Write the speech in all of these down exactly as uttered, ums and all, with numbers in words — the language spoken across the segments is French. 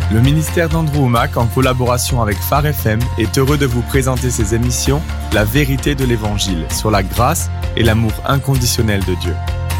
Le ministère d'Andrew Wommack, en collaboration avec Phare F M, est heureux de vous présenter ses émissions « La vérité de l'Évangile » sur la grâce et l'amour inconditionnel de Dieu.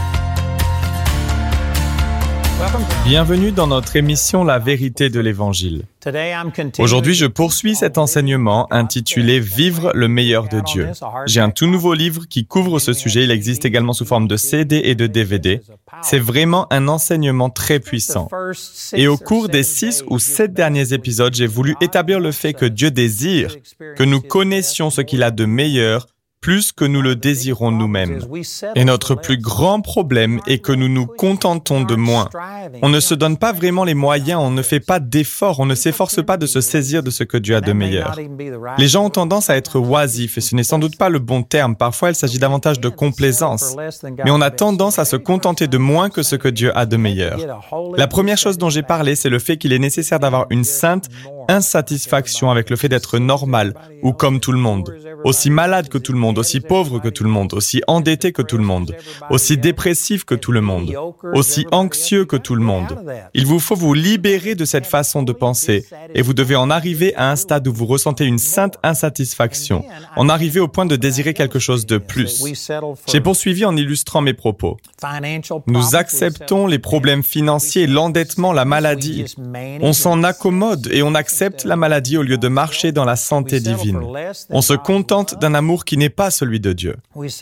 Bienvenue dans notre émission « La vérité de l'Évangile ». Aujourd'hui, je poursuis cet enseignement intitulé « Vivre le meilleur de Dieu ». J'ai un tout nouveau livre qui couvre ce sujet. Il existe également sous forme de C D et de D V D. C'est vraiment un enseignement très puissant. Et au cours des six ou sept derniers épisodes, j'ai voulu établir le fait que Dieu désire que nous connaissions ce qu'il a de meilleur plus que nous le désirons nous-mêmes. Et notre plus grand problème est que nous nous contentons de moins. On ne se donne pas vraiment les moyens, on ne fait pas d'efforts, on ne s'efforce pas de se saisir de ce que Dieu a de meilleur. Les gens ont tendance à être oisifs, et ce n'est sans doute pas le bon terme. Parfois, il s'agit davantage de complaisance. Mais on a tendance à se contenter de moins que ce que Dieu a de meilleur. La première chose dont j'ai parlé, c'est le fait qu'il est nécessaire d'avoir une sainte insatisfaction avec le fait d'être normal ou comme tout le monde, aussi malade que tout le monde, aussi pauvre que tout le monde, aussi endetté que tout le monde, aussi dépressif que tout le monde, aussi anxieux que tout le monde. Il vous faut vous libérer de cette façon de penser et vous devez en arriver à un stade où vous ressentez une sainte insatisfaction, en arriver au point de désirer quelque chose de plus. J'ai poursuivi en illustrant mes propos. Nous acceptons les problèmes financiers, l'endettement, la maladie. On s'en accommode et on accepte la maladie au lieu de marcher dans la santé divine. On se contente d'un amour qui n'est pas celui de Dieu.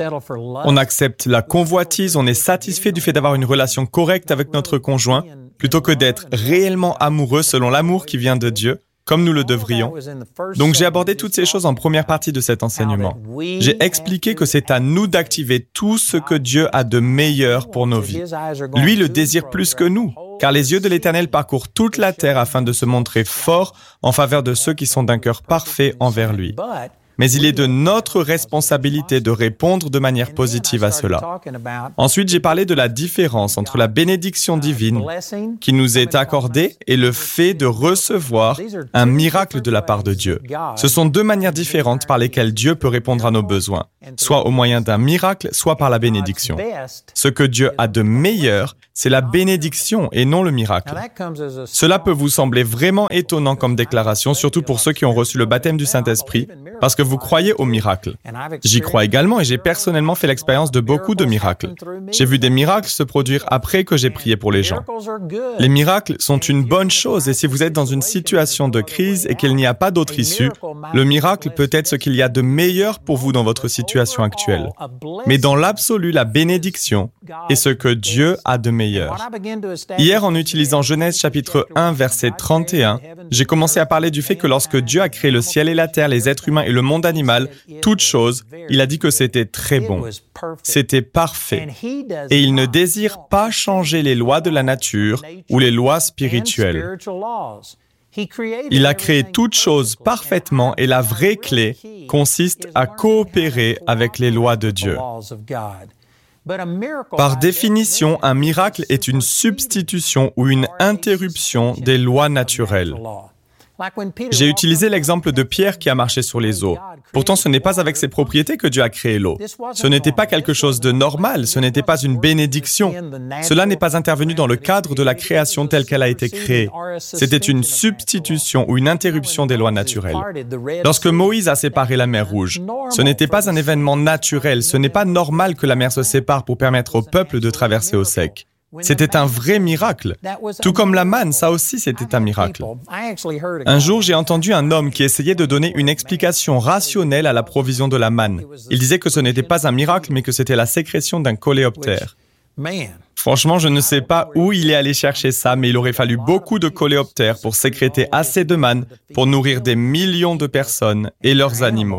On accepte la convoitise, on est satisfait du fait d'avoir une relation correcte avec notre conjoint, plutôt que d'être réellement amoureux selon l'amour qui vient de Dieu, comme nous le devrions. Donc j'ai abordé toutes ces choses en première partie de cet enseignement. J'ai expliqué que c'est à nous d'activer tout ce que Dieu a de meilleur pour nos vies. Lui le désire plus que nous, car les yeux de l'Éternel parcourent toute la terre afin de se montrer fort en faveur de ceux qui sont d'un cœur parfait envers lui. Mais il est de notre responsabilité de répondre de manière positive à cela. Ensuite, j'ai parlé de la différence entre la bénédiction divine qui nous est accordée et le fait de recevoir un miracle de la part de Dieu. Ce sont deux manières différentes par lesquelles Dieu peut répondre à nos besoins, soit au moyen d'un miracle, soit par la bénédiction. Ce que Dieu a de meilleur, c'est la bénédiction et non le miracle. Cela peut vous sembler vraiment étonnant comme déclaration, surtout pour ceux qui ont reçu le baptême du Saint-Esprit, parce que vous croyez au miracle. J'y crois également et j'ai personnellement fait l'expérience de beaucoup de miracles. J'ai vu des miracles se produire après que j'ai prié pour les gens. Les miracles sont une bonne chose et si vous êtes dans une situation de crise et qu'il n'y a pas d'autre issue, le miracle peut être ce qu'il y a de meilleur pour vous dans votre situation actuelle. Mais dans l'absolu, la bénédiction est ce que Dieu a de meilleur. Hier, en utilisant Genèse chapitre un, verset trente et un, j'ai commencé à parler du fait que lorsque Dieu a créé le ciel et la terre, les êtres humains et le monde animal, toutes choses, il a dit que c'était très bon. C'était parfait. Et il ne désire pas changer les lois de la nature ou les lois spirituelles. Il a créé toutes choses parfaitement et la vraie clé consiste à coopérer avec les lois de Dieu. Par définition, un miracle est une substitution ou une interruption des lois naturelles. J'ai utilisé l'exemple de Pierre qui a marché sur les eaux. Pourtant, ce n'est pas avec ses propriétés que Dieu a créé l'eau. Ce n'était pas quelque chose de normal, ce n'était pas une bénédiction. Cela n'est pas intervenu dans le cadre de la création telle qu'elle a été créée. C'était une substitution ou une interruption des lois naturelles. Lorsque Moïse a séparé la mer Rouge, ce n'était pas un événement naturel, ce n'est pas normal que la mer se sépare pour permettre au peuple de traverser au sec. C'était un vrai miracle. Tout comme la manne, ça aussi c'était un miracle. Un jour, j'ai entendu un homme qui essayait de donner une explication rationnelle à la provision de la manne. Il disait que ce n'était pas un miracle, mais que c'était la sécrétion d'un coléoptère. Franchement, je ne sais pas où il est allé chercher ça, mais il aurait fallu beaucoup de coléoptères pour sécréter assez de manne pour nourrir des millions de personnes et leurs animaux.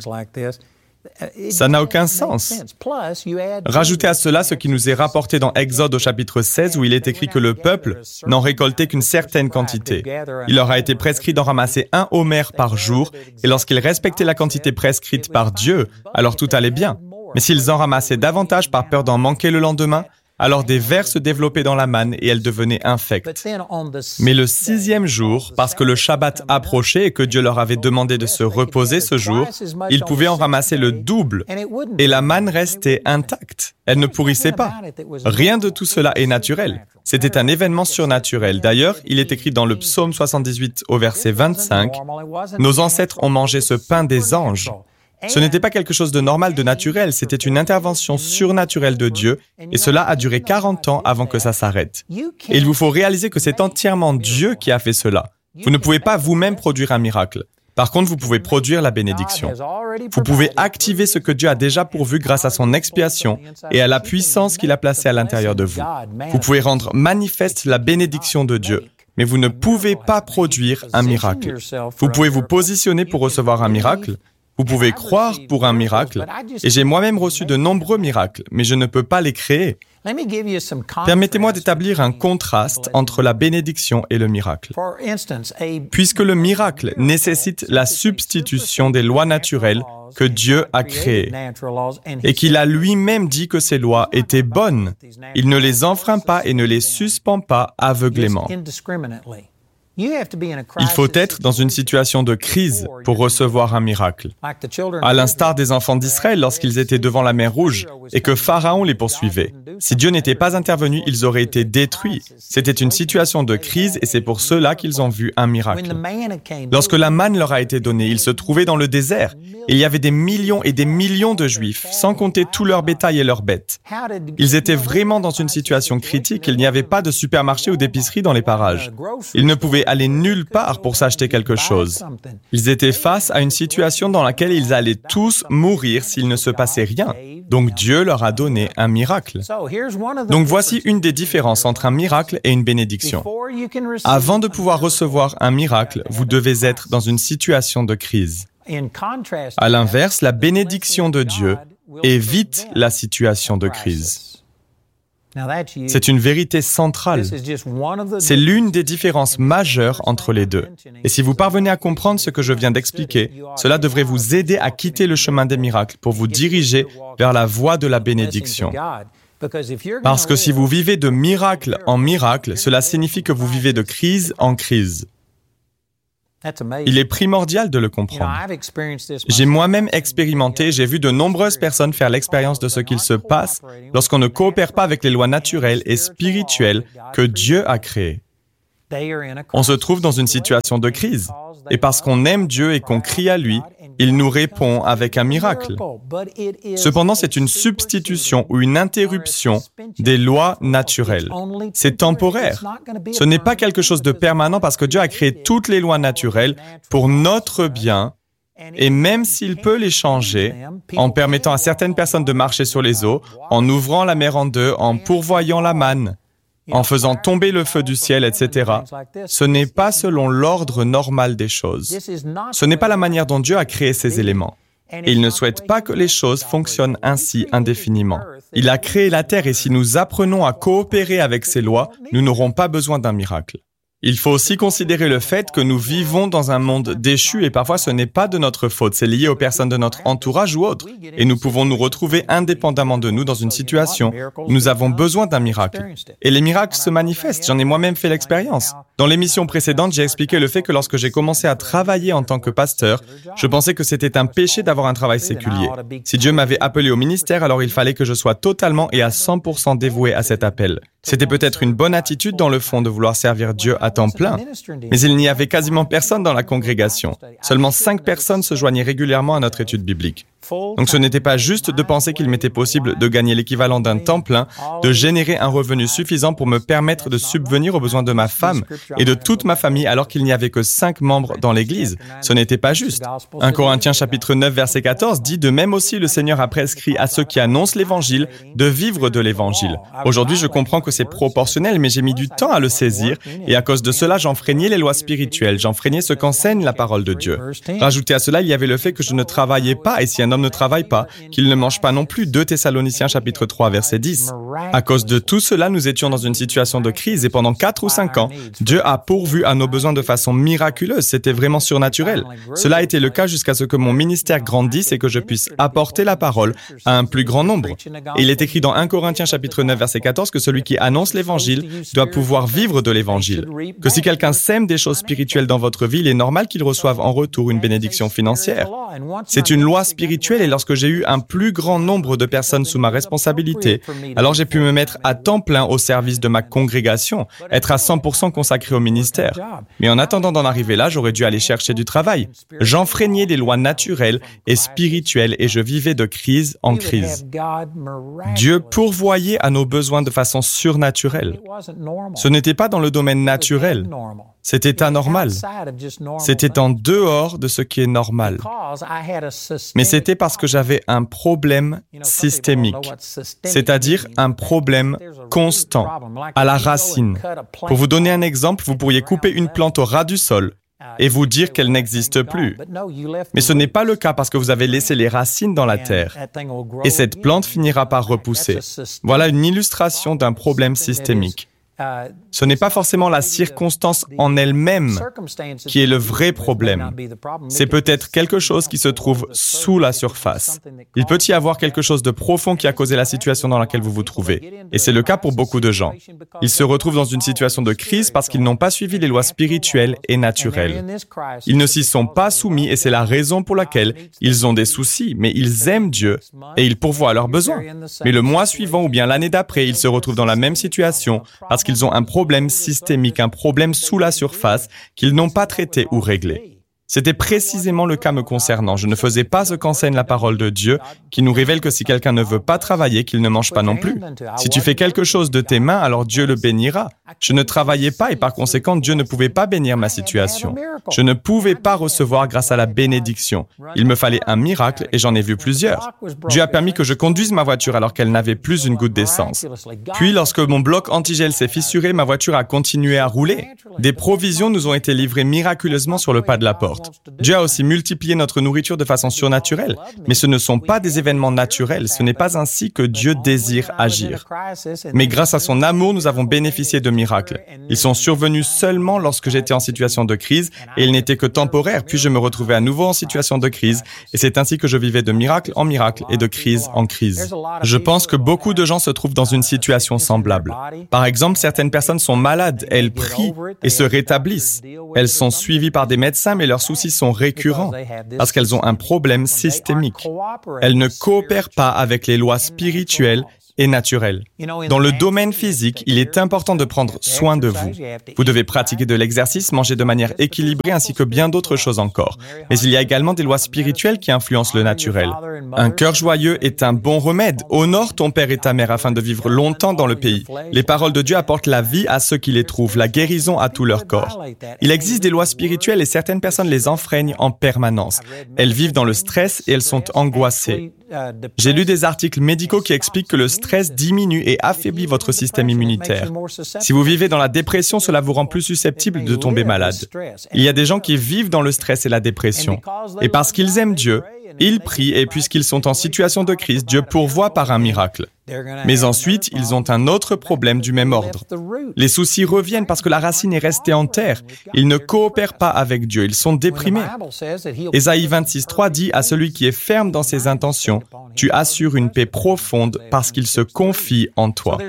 Ça n'a aucun sens. Rajoutez à cela ce qui nous est rapporté dans Exode au chapitre seize où il est écrit que le peuple n'en récoltait qu'une certaine quantité. Il leur a été prescrit d'en ramasser un homère par jour et lorsqu'ils respectaient la quantité prescrite par Dieu, alors tout allait bien. Mais s'ils en ramassaient davantage par peur d'en manquer le lendemain, Alors des vers se développaient dans la manne et elle devenait infecte. Mais le sixième jour, parce que le Shabbat approchait et que Dieu leur avait demandé de se reposer ce jour, ils pouvaient en ramasser le double et la manne restait intacte. Elle ne pourrissait pas. Rien de tout cela est naturel. C'était un événement surnaturel. D'ailleurs, il est écrit dans le psaume soixante-dix-huit au verset vingt-cinq, « Nos ancêtres ont mangé ce pain des anges ». Ce n'était pas quelque chose de normal, de naturel, c'était une intervention surnaturelle de Dieu et cela a duré quarante ans avant que ça s'arrête. Et il vous faut réaliser que c'est entièrement Dieu qui a fait cela. Vous ne pouvez pas vous-même produire un miracle. Par contre, vous pouvez produire la bénédiction. Vous pouvez activer ce que Dieu a déjà pourvu grâce à son expiation et à la puissance qu'il a placée à l'intérieur de vous. Vous pouvez rendre manifeste la bénédiction de Dieu, mais vous ne pouvez pas produire un miracle. Vous pouvez vous positionner pour recevoir un miracle. Vous pouvez croire pour un miracle, et j'ai moi-même reçu de nombreux miracles, mais je ne peux pas les créer. Permettez-moi d'établir un contraste entre la bénédiction et le miracle. Puisque le miracle nécessite la substitution des lois naturelles que Dieu a créées, et qu'il a lui-même dit que ces lois étaient bonnes, il ne les enfreint pas et ne les suspend pas aveuglément. Il faut être dans une situation de crise pour recevoir un miracle. À l'instar des enfants d'Israël lorsqu'ils étaient devant la mer Rouge et que Pharaon les poursuivait. Si Dieu n'était pas intervenu, ils auraient été détruits. C'était une situation de crise et c'est pour cela qu'ils ont vu un miracle. Lorsque la manne leur a été donnée, ils se trouvaient dans le désert. Et il y avait des millions et des millions de Juifs, sans compter tout leur bétail et leurs bêtes. Ils étaient vraiment dans une situation critique. Il n'y avait pas de supermarché ou d'épicerie dans les parages. Ils ne pouvaient aller nulle part pour s'acheter quelque chose. Ils étaient face à une situation dans laquelle ils allaient tous mourir s'il ne se passait rien. Donc Dieu leur a donné un miracle. Donc voici une des différences entre un miracle et une bénédiction. Avant de pouvoir recevoir un miracle, vous devez être dans une situation de crise. À l'inverse, la bénédiction de Dieu évite la situation de crise. C'est une vérité centrale. C'est l'une des différences majeures entre les deux. Et si vous parvenez à comprendre ce que je viens d'expliquer, cela devrait vous aider à quitter le chemin des miracles pour vous diriger vers la voie de la bénédiction. Parce que si vous vivez de miracle en miracle, cela signifie que vous vivez de crise en crise. Il est primordial de le comprendre. J'ai moi-même expérimenté, j'ai vu de nombreuses personnes faire l'expérience de ce qu'il se passe lorsqu'on ne coopère pas avec les lois naturelles et spirituelles que Dieu a créées. On se trouve dans une situation de crise, et parce qu'on aime Dieu et qu'on crie à lui, il nous répond avec un miracle. Cependant, c'est une substitution ou une interruption des lois naturelles. C'est temporaire. Ce n'est pas quelque chose de permanent parce que Dieu a créé toutes les lois naturelles pour notre bien, et même s'il peut les changer, en permettant à certaines personnes de marcher sur les eaux, en ouvrant la mer en deux, en pourvoyant la manne, en faisant tomber le feu du ciel, et cetera. Ce n'est pas selon l'ordre normal des choses. Ce n'est pas la manière dont Dieu a créé ces éléments. Et il ne souhaite pas que les choses fonctionnent ainsi indéfiniment. Il a créé la terre et si nous apprenons à coopérer avec ses lois, nous n'aurons pas besoin d'un miracle. Il faut aussi considérer le fait que nous vivons dans un monde déchu et parfois ce n'est pas de notre faute, c'est lié aux personnes de notre entourage ou autres. Et nous pouvons nous retrouver indépendamment de nous dans une situation où nous avons besoin d'un miracle. Et les miracles se manifestent, j'en ai moi-même fait l'expérience. Dans l'émission précédente, j'ai expliqué le fait que lorsque j'ai commencé à travailler en tant que pasteur, je pensais que c'était un péché d'avoir un travail séculier. Si Dieu m'avait appelé au ministère, alors il fallait que je sois totalement et à cent pour cent dévoué à cet appel. C'était peut-être une bonne attitude dans le fond de vouloir servir Dieu à temps plein, mais il n'y avait quasiment personne dans la congrégation. Seulement cinq personnes se joignaient régulièrement à notre étude biblique. Donc ce n'était pas juste de penser qu'il m'était possible de gagner l'équivalent d'un temps plein, de générer un revenu suffisant pour me permettre de subvenir aux besoins de ma femme et de toute ma famille alors qu'il n'y avait que cinq membres dans l'Église. Ce n'était pas juste. un Corinthiens chapitre neuf verset quatorze dit « De même aussi le Seigneur a prescrit à ceux qui annoncent l'Évangile de vivre de l'Évangile. » Aujourd'hui, je comprends que c'est proportionnel, mais j'ai mis du temps à le saisir et à cause de cela, j'enfreignais les lois spirituelles, j'enfreignais ce qu'enseigne la parole de Dieu. Rajouté à cela, il y avait le fait que je ne travaillais pas et si un homme homme ne travaille pas, qu'il ne mange pas non plus. deux Thessaloniciens chapitre trois verset dix. À cause de tout cela, nous étions dans une situation de crise et pendant quatre ou cinq ans, Dieu a pourvu à nos besoins de façon miraculeuse. C'était vraiment surnaturel. Cela a été le cas jusqu'à ce que mon ministère grandisse et que je puisse apporter la parole à un plus grand nombre. Et il est écrit dans premier Corinthiens chapitre neuf verset quatorze que celui qui annonce l'évangile doit pouvoir vivre de l'évangile. Que si quelqu'un sème des choses spirituelles dans votre vie, il est normal qu'il reçoive en retour une bénédiction financière. C'est une loi spirituelle et lorsque j'ai eu un plus grand nombre de personnes sous ma responsabilité, alors j'ai pu me mettre à temps plein au service de ma congrégation, être à cent pour cent consacré au ministère. Mais en attendant d'en arriver là, j'aurais dû aller chercher du travail. J'enfreignais les lois naturelles et spirituelles et je vivais de crise en crise. Dieu pourvoyait à nos besoins de façon surnaturelle. Ce n'était pas dans le domaine naturel. C'était anormal. C'était en dehors de ce qui est normal. Mais c'était parce que j'avais un problème systémique, c'est-à-dire un problème constant, à la racine. Pour vous donner un exemple, vous pourriez couper une plante au ras du sol et vous dire qu'elle n'existe plus. Mais ce n'est pas le cas parce que vous avez laissé les racines dans la terre. Et cette plante finira par repousser. Voilà une illustration d'un problème systémique. Ce n'est pas forcément la circonstance en elle-même qui est le vrai problème. C'est peut-être quelque chose qui se trouve sous la surface. Il peut y avoir quelque chose de profond qui a causé la situation dans laquelle vous vous trouvez. Et c'est le cas pour beaucoup de gens. Ils se retrouvent dans une situation de crise parce qu'ils n'ont pas suivi les lois spirituelles et naturelles. Ils ne s'y sont pas soumis et c'est la raison pour laquelle ils ont des soucis. Mais ils aiment Dieu et ils pourvoient à leurs besoins. Mais le mois suivant ou bien l'année d'après, ils se retrouvent dans la même situation parce qu'ils ont un problème systémique, un problème sous la surface qu'ils n'ont pas traité ou réglé. C'était précisément le cas me concernant. Je ne faisais pas ce qu'enseigne la parole de Dieu, qui nous révèle que si quelqu'un ne veut pas travailler, qu'il ne mange pas non plus. Si tu fais quelque chose de tes mains, alors Dieu le bénira. Je ne travaillais pas et par conséquent, Dieu ne pouvait pas bénir ma situation. Je ne pouvais pas recevoir grâce à la bénédiction. Il me fallait un miracle et j'en ai vu plusieurs. Dieu a permis que je conduise ma voiture alors qu'elle n'avait plus une goutte d'essence. Puis, lorsque mon bloc antigel s'est fissuré, ma voiture a continué à rouler. Des provisions nous ont été livrées miraculeusement sur le pas de la porte. Dieu a aussi multiplié notre nourriture de façon surnaturelle, mais ce ne sont pas des événements naturels, ce n'est pas ainsi que Dieu désire agir. Mais grâce à son amour, nous avons bénéficié de miracles. Ils sont survenus seulement lorsque j'étais en situation de crise et ils n'étaient que temporaires, puis je me retrouvais à nouveau en situation de crise et c'est ainsi que je vivais de miracle en miracle et de crise en crise. Je pense que beaucoup de gens se trouvent dans une situation semblable. Par exemple, certaines personnes sont malades, elles prient et se rétablissent. Elles sont suivies par des médecins, mais leurs soucis sont récurrents parce qu'elles ont un problème systémique. Elles ne coopèrent pas avec les lois spirituelles et naturelles. Dans le domaine physique, il est important de prendre soin de vous. Vous devez pratiquer de l'exercice, manger de manière équilibrée ainsi que bien d'autres choses encore. Mais il y a également des lois spirituelles qui influencent le naturel. Un cœur joyeux est un bon remède. Honore ton père et ta mère afin de vivre longtemps dans le pays. Les paroles de Dieu apportent la vie à ceux qui les trouvent, la guérison à tout leur corps. Il existe des lois spirituelles et certaines personnes les enfreignent en permanence. Elles vivent dans le stress et elles sont angoissées. J'ai lu des articles médicaux qui expliquent que le stress diminue et affaiblit votre système immunitaire. Si vous vivez dans la dépression, cela vous rend plus susceptible de tomber malade. Il y a des gens qui vivent dans le stress et la dépression. Et parce qu'ils aiment Dieu, ils prient et puisqu'ils sont en situation de crise, Dieu pourvoit par un miracle. Mais ensuite, ils ont un autre problème du même ordre. Les soucis reviennent parce que la racine est restée en terre. Ils ne coopèrent pas avec Dieu, ils sont déprimés. Ésaïe vingt-six trois dit à celui qui est ferme dans ses intentions, tu assures une paix profonde parce qu'il se confie en toi.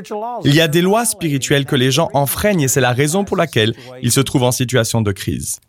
Il y a des lois spirituelles que les gens enfreignent et c'est la raison pour laquelle ils se trouvent en situation de crise.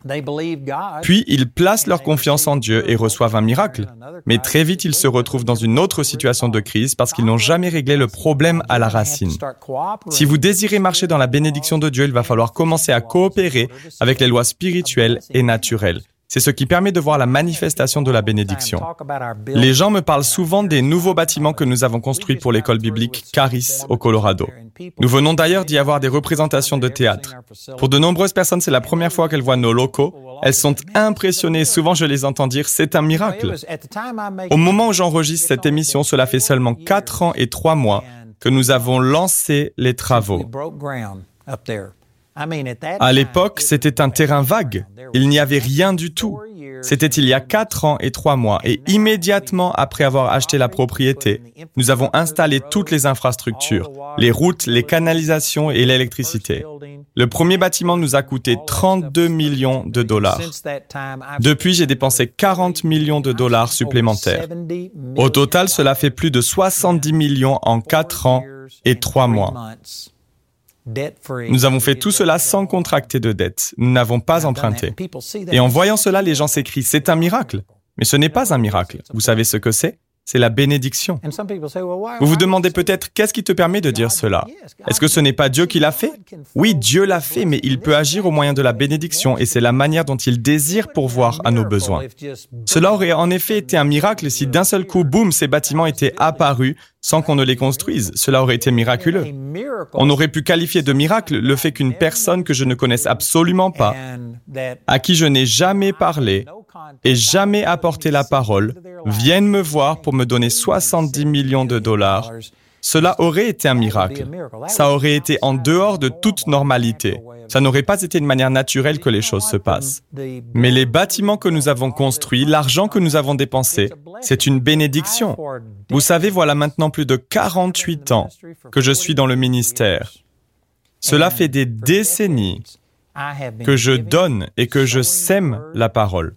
Puis, ils placent leur confiance en Dieu et reçoivent un miracle. Mais très vite, ils se retrouvent dans une autre situation de crise parce qu'ils n'ont jamais réglé le problème à la racine. Si vous désirez marcher dans la bénédiction de Dieu, il va falloir commencer à coopérer avec les lois spirituelles et naturelles. C'est ce qui permet de voir la manifestation de la bénédiction. Les gens me parlent souvent des nouveaux bâtiments que nous avons construits pour l'école biblique Charis au Colorado. Nous venons d'ailleurs d'y avoir des représentations de théâtre. Pour de nombreuses personnes, c'est la première fois qu'elles voient nos locaux. Elles sont impressionnées. Souvent, je les entends dire « c'est un miracle ». Au moment où j'enregistre cette émission, cela fait seulement quatre ans et trois mois que nous avons lancé les travaux. À l'époque, c'était un terrain vague. Il n'y avait rien du tout. C'était il y a quatre ans et trois mois, et immédiatement après avoir acheté la propriété, nous avons installé toutes les infrastructures, les routes, les canalisations et l'électricité. Le premier bâtiment nous a coûté trente-deux millions de dollars. Depuis, j'ai dépensé quarante millions de dollars supplémentaires. Au total, cela fait plus de soixante-dix millions en quatre ans et trois mois. Nous avons fait tout cela sans contracter de dette. Nous n'avons pas emprunté. Et en voyant cela, les gens s'écrient « C'est un miracle ». Mais ce n'est pas un miracle. Vous savez ce que c'est ? C'est la bénédiction. Vous vous demandez peut-être, qu'est-ce qui te permet de dire cela ? Est-ce que ce n'est pas Dieu qui l'a fait ? Oui, Dieu l'a fait, mais il peut agir au moyen de la bénédiction et c'est la manière dont il désire pourvoir à nos besoins. Cela aurait en effet été un miracle si d'un seul coup, boum, ces bâtiments étaient apparus sans qu'on ne les construise. Cela aurait été miraculeux. On aurait pu qualifier de miracle le fait qu'une personne que je ne connaisse absolument pas, à qui je n'ai jamais parlé et jamais apporté la parole, vienne me voir pour me donner soixante-dix millions de dollars. Cela aurait été un miracle. Ça aurait été en dehors de toute normalité. Ça n'aurait pas été de manière naturelle que les choses se passent. Mais les bâtiments que nous avons construits, l'argent que nous avons dépensé, c'est une bénédiction. Vous savez, voilà maintenant plus de quarante-huit ans que je suis dans le ministère. Cela fait des décennies que je donne et que je sème la parole.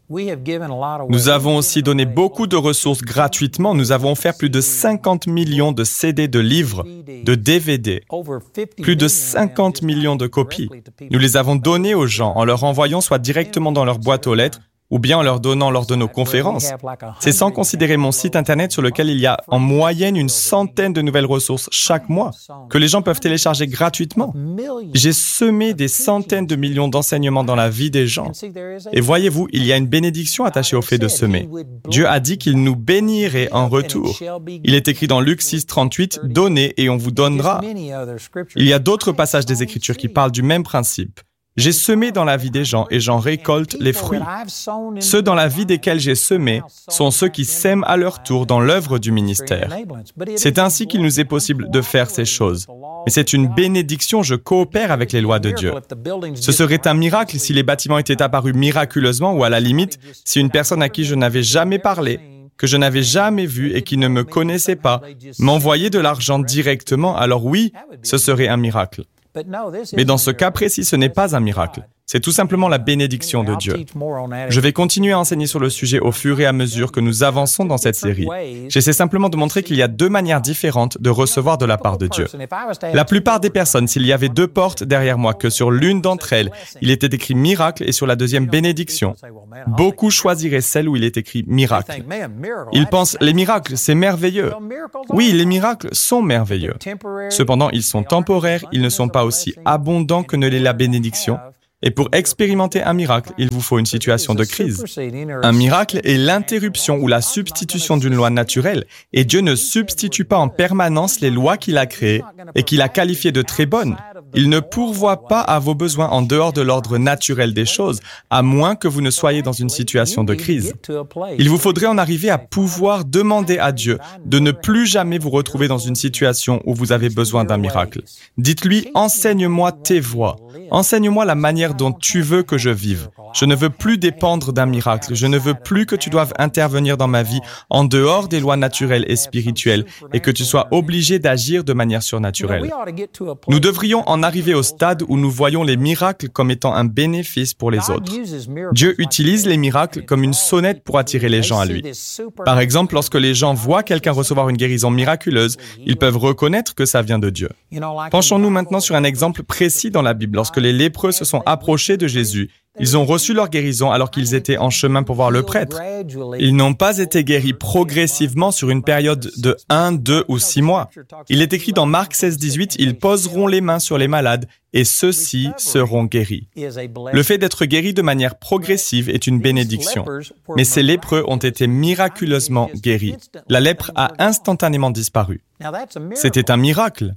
Nous avons aussi donné beaucoup de ressources gratuitement. Nous avons offert plus de cinquante millions de C D, de livres, de D V D, plus de cinquante millions de copies. Nous les avons donnés aux gens en leur envoyant soit directement dans leur boîte aux lettres ou bien en leur donnant lors de nos conférences. C'est sans considérer mon site Internet sur lequel il y a en moyenne une centaine de nouvelles ressources chaque mois que les gens peuvent télécharger gratuitement. J'ai semé des centaines de millions d'enseignements dans la vie des gens. Et voyez-vous, il y a une bénédiction attachée au fait de semer. Dieu a dit qu'il nous bénirait en retour. Il est écrit dans Luc six, trente-huit, « Donnez et on vous donnera ». Il y a d'autres passages des Écritures qui parlent du même principe. J'ai semé dans la vie des gens et j'en récolte les fruits. Ceux dans la vie desquels j'ai semé sont ceux qui sèment à leur tour dans l'œuvre du ministère. C'est ainsi qu'il nous est possible de faire ces choses. Mais c'est une bénédiction, je coopère avec les lois de Dieu. Ce serait un miracle si les bâtiments étaient apparus miraculeusement ou à la limite, si une personne à qui je n'avais jamais parlé, que je n'avais jamais vu et qui ne me connaissait pas, m'envoyait de l'argent directement, alors oui, ce serait un miracle. Mais dans ce cas précis, ce n'est pas un miracle. C'est tout simplement la bénédiction de Dieu. Je vais continuer à enseigner sur le sujet au fur et à mesure que nous avançons dans cette série. J'essaie simplement de montrer qu'il y a deux manières différentes de recevoir de la part de Dieu. La plupart des personnes, s'il y avait deux portes derrière moi, que sur l'une d'entre elles, il était écrit miracle et sur la deuxième bénédiction, beaucoup choisiraient celle où il est écrit miracle. Ils pensent, les miracles, c'est merveilleux. Oui, les miracles sont merveilleux. Cependant, ils sont temporaires, ils ne sont pas aussi abondants que ne l'est la bénédiction. Et pour expérimenter un miracle, il vous faut une situation de crise. Un miracle est l'interruption ou la substitution d'une loi naturelle, et Dieu ne substitue pas en permanence les lois qu'il a créées et qu'il a qualifiées de très bonnes. Il ne pourvoit pas à vos besoins en dehors de l'ordre naturel des choses, à moins que vous ne soyez dans une situation de crise. Il vous faudrait en arriver à pouvoir demander à Dieu de ne plus jamais vous retrouver dans une situation où vous avez besoin d'un miracle. Dites-lui, enseigne-moi tes voies. Enseigne-moi la manière dont tu veux que je vive. Je ne veux plus dépendre d'un miracle. Je ne veux plus que tu doives intervenir dans ma vie en dehors des lois naturelles et spirituelles et que tu sois obligé d'agir de manière surnaturelle. Nous devrions en arriver au stade où nous voyons les miracles comme étant un bénéfice pour les autres. Dieu utilise les miracles comme une sonnette pour attirer les gens à lui. Par exemple, lorsque les gens voient quelqu'un recevoir une guérison miraculeuse, ils peuvent reconnaître que ça vient de Dieu. Penchons-nous maintenant sur un exemple précis dans la Bible. Lorsque les lépreux se sont approchés de Jésus, ils ont reçu leur guérison alors qu'ils étaient en chemin pour voir le prêtre. Ils n'ont pas été guéris progressivement sur une période de un, deux ou six mois. Il est écrit dans Marc seize, dix-huit, « Ils poseront les mains sur les malades et ceux-ci seront guéris. » Le fait d'être guéri de manière progressive est une bénédiction. Mais ces lépreux ont été miraculeusement guéris. La lèpre a instantanément disparu. C'était un miracle.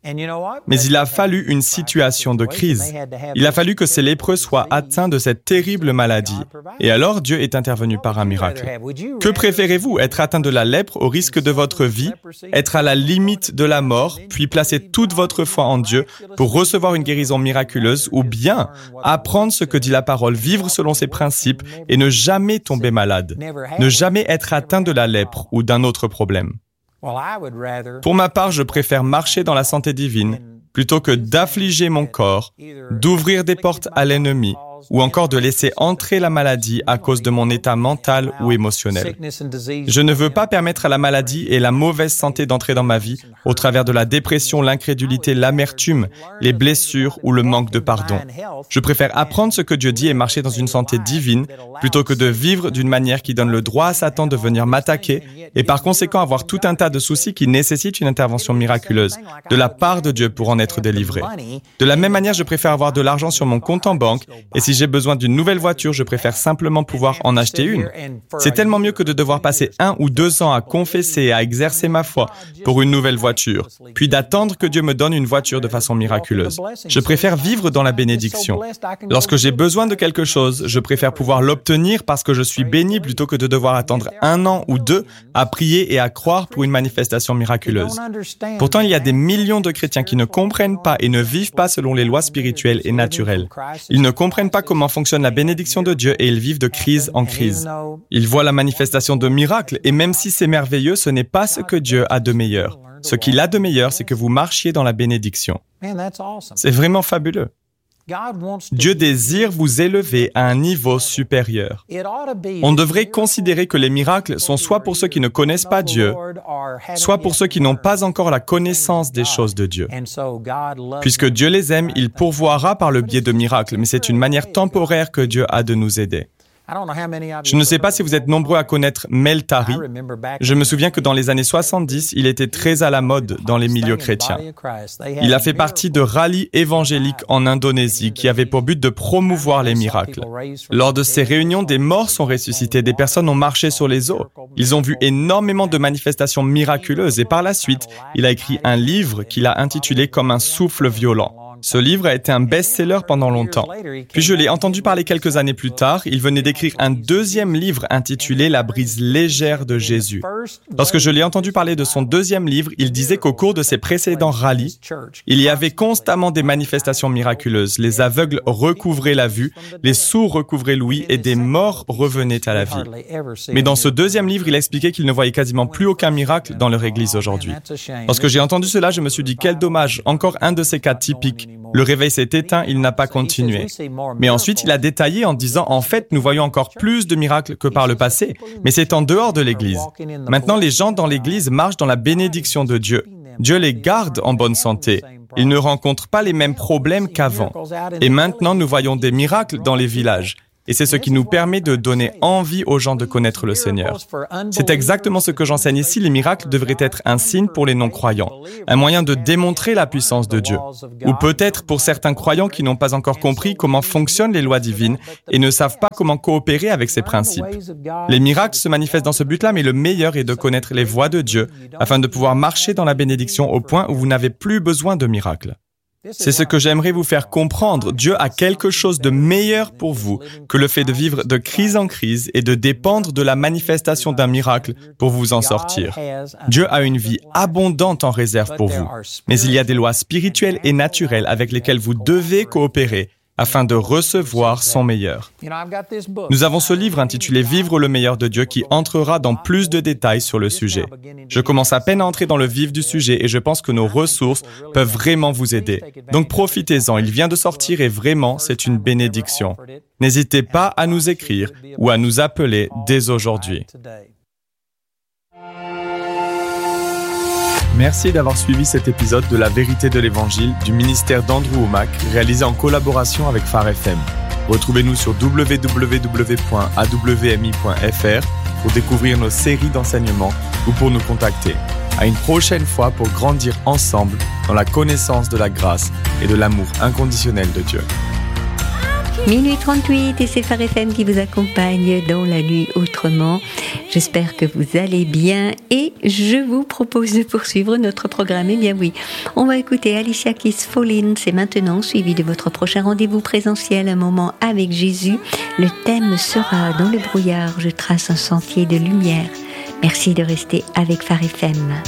Mais il a fallu une situation de crise. Il a fallu que ces lépreux soient atteints de cette terrible maladie. Et alors Dieu est intervenu par un miracle. Que préférez-vous, être atteint de la lèpre au risque de votre vie, être à la limite de la mort, puis placer toute votre foi en Dieu pour recevoir une guérison miraculeuse, ou bien apprendre ce que dit la parole, vivre selon ses principes et ne jamais tomber malade, ne jamais être atteint de la lèpre ou d'un autre problème? Pour ma part, je préfère marcher dans la santé divine plutôt que d'affliger mon corps, d'ouvrir des portes à l'ennemi ou encore de laisser entrer la maladie à cause de mon état mental ou émotionnel. Je ne veux pas permettre à la maladie et la mauvaise santé d'entrer dans ma vie au travers de la dépression, l'incrédulité, l'amertume, les blessures ou le manque de pardon. Je préfère apprendre ce que Dieu dit et marcher dans une santé divine plutôt que de vivre d'une manière qui donne le droit à Satan de venir m'attaquer et par conséquent avoir tout un tas de soucis qui nécessitent une intervention miraculeuse de la part de Dieu pour en être délivré. De la même manière, je préfère avoir de l'argent sur mon compte en banque et si j'ai besoin d'une nouvelle voiture, je préfère simplement pouvoir en acheter une. C'est tellement mieux que de devoir passer un ou deux ans à confesser et à exercer ma foi pour une nouvelle voiture, puis d'attendre que Dieu me donne une voiture de façon miraculeuse. Je préfère vivre dans la bénédiction. Lorsque j'ai besoin de quelque chose, je préfère pouvoir l'obtenir parce que je suis béni plutôt que de devoir attendre un an ou deux à prier et à croire pour une manifestation miraculeuse. Pourtant, il y a des millions de chrétiens qui ne comprennent pas et ne vivent pas selon les lois spirituelles et naturelles. Ils ne comprennent pas comment fonctionne la bénédiction de Dieu et ils vivent de crise en crise. Ils voient la manifestation de miracles et même si c'est merveilleux, ce n'est pas ce que Dieu a de meilleur. Ce qu'il a de meilleur, c'est que vous marchiez dans la bénédiction. C'est vraiment fabuleux. Dieu désire vous élever à un niveau supérieur. On devrait considérer que les miracles sont soit pour ceux qui ne connaissent pas Dieu, soit pour ceux qui n'ont pas encore la connaissance des choses de Dieu. Puisque Dieu les aime, il pourvoira par le biais de miracles, mais c'est une manière temporaire que Dieu a de nous aider. Je ne sais pas si vous êtes nombreux à connaître Mel Tari. Je me souviens que dans les années soixante-dix, il était très à la mode dans les milieux chrétiens. Il a fait partie de rallyes évangéliques en Indonésie qui avaient pour but de promouvoir les miracles. Lors de ces réunions, des morts sont ressuscités, des personnes ont marché sur les eaux. Ils ont vu énormément de manifestations miraculeuses et par la suite, il a écrit un livre qu'il a intitulé « Comme un souffle violent ». Ce livre a été un best-seller pendant longtemps. Puis je l'ai entendu parler quelques années plus tard. Il venait d'écrire un deuxième livre intitulé « La brise légère de Jésus ». Lorsque je l'ai entendu parler de son deuxième livre, il disait qu'au cours de ses précédents rallyes, il y avait constamment des manifestations miraculeuses. Les aveugles recouvraient la vue, les sourds recouvraient l'ouïe et des morts revenaient à la vie. Mais dans ce deuxième livre, il expliquait qu'il ne voyait quasiment plus aucun miracle dans leur église aujourd'hui. Lorsque j'ai entendu cela, je me suis dit « Quel dommage, encore un de ces cas typiques. » Le réveil s'est éteint, il n'a pas continué. Mais ensuite, il a détaillé en disant « En fait, nous voyons encore plus de miracles que par le passé, mais c'est en dehors de l'Église. Maintenant, les gens dans l'Église marchent dans la bénédiction de Dieu. Dieu les garde en bonne santé. Ils ne rencontrent pas les mêmes problèmes qu'avant. Et maintenant, nous voyons des miracles dans les villages. Et c'est ce qui nous permet de donner envie aux gens de connaître le Seigneur. C'est exactement ce que j'enseigne ici. Les miracles devraient être un signe pour les non-croyants, un moyen de démontrer la puissance de Dieu. Ou peut-être pour certains croyants qui n'ont pas encore compris comment fonctionnent les lois divines et ne savent pas comment coopérer avec ces principes. Les miracles se manifestent dans ce but-là, mais le meilleur est de connaître les voies de Dieu afin de pouvoir marcher dans la bénédiction au point où vous n'avez plus besoin de miracles. C'est ce que j'aimerais vous faire comprendre. Dieu a quelque chose de meilleur pour vous que le fait de vivre de crise en crise et de dépendre de la manifestation d'un miracle pour vous en sortir. Dieu a une vie abondante en réserve pour vous. Mais il y a des lois spirituelles et naturelles avec lesquelles vous devez coopérer afin de recevoir son meilleur. Nous avons ce livre intitulé « Vivre le meilleur de Dieu » qui entrera dans plus de détails sur le sujet. Je commence à peine à entrer dans le vif du sujet et je pense que nos ressources peuvent vraiment vous aider. Donc profitez-en, il vient de sortir et vraiment, c'est une bénédiction. N'hésitez pas à nous écrire ou à nous appeler dès aujourd'hui. Merci d'avoir suivi cet épisode de La Vérité de l'Évangile du ministère d'Andrew Wommack, réalisé en collaboration avec Phare F M. Retrouvez-nous sur w w w point a w m i point f r pour découvrir nos séries d'enseignements ou pour nous contacter. À une prochaine fois pour grandir ensemble dans la connaissance de la grâce et de l'amour inconditionnel de Dieu. Minuit trente-huit et c'est Phare F M qui vous accompagne dans la nuit autrement. J'espère que vous allez bien et je vous propose de poursuivre notre programme. Eh bien oui, on va écouter Alicia Keys Fall In, c'est maintenant, suivi de votre prochain rendez-vous présentiel, un moment avec Jésus. Le thème sera dans le brouillard, je trace un sentier de lumière. Merci de rester avec Phare F M.